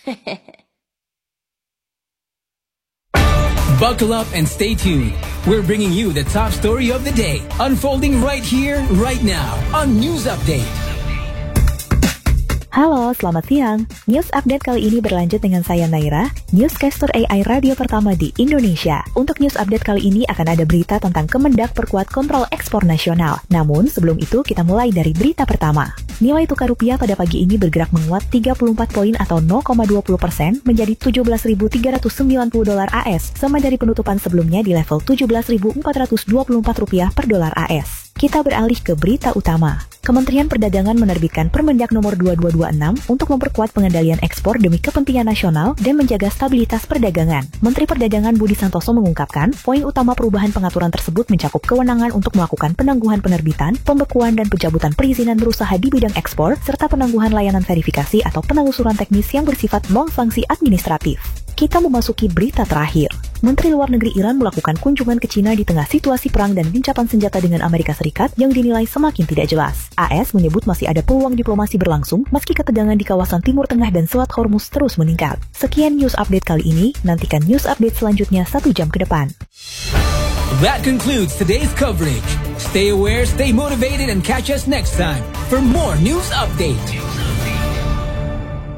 Buckle up and stay tuned. We're bringing you the top story of the day, unfolding right here, right now, on News Update. Halo, selamat siang. News Update kali ini berlanjut dengan saya Naira, newscaster AI radio pertama di Indonesia. Untuk News Update kali ini akan ada berita tentang Kemendak perkuat kontrol ekspor nasional. Namun, sebelum itu kita mulai dari berita pertama. Nilai tukar rupiah pada pagi ini bergerak menguat 34 poin atau 0,20% menjadi 17.390 dolar AS, sama dari penutupan sebelumnya di level 17.424 rupiah per dolar AS. Kita beralih ke berita utama. Kementerian Perdagangan menerbitkan Permendak nomor 2226 untuk memperkuat pengendalian ekspor demi kepentingan nasional dan menjaga stabilitas perdagangan. Menteri Perdagangan Budi Santoso mengungkapkan, poin utama perubahan pengaturan tersebut mencakup kewenangan untuk melakukan penangguhan penerbitan, pembekuan dan pencabutan perizinan berusaha di bidang ekspor, serta penangguhan layanan verifikasi atau penelusuran teknis yang bersifat non-sanksi administratif. Kita memasuki berita terakhir. Menteri Luar Negeri Iran melakukan kunjungan ke Cina di tengah situasi perang dan gencatan senjata dengan Amerika Serikat yang dinilai semakin tidak jelas. AS menyebut masih ada peluang diplomasi berlangsung meski ketegangan di kawasan Timur Tengah dan Selat Hormuz terus meningkat. Sekian News Update kali ini, nantikan News Update selanjutnya 1 jam ke depan. That concludes today's coverage. Stay aware, stay motivated, and catch us next time for more News Update.